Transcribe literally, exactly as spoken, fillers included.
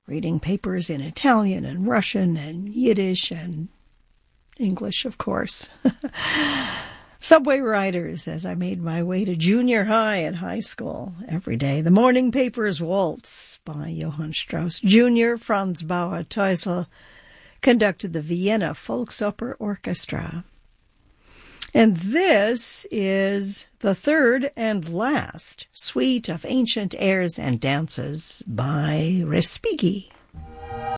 reading papers in Italian and Russian and Yiddish and English, of course. Subway riders as I made my way to junior high and high school every day. The morning papers Waltz by Johann Strauss Junior Franz Bauer Teusel conducted the Vienna Volksoper Orchestra. And this is the third and last suite of ancient airs and dances by Respighi.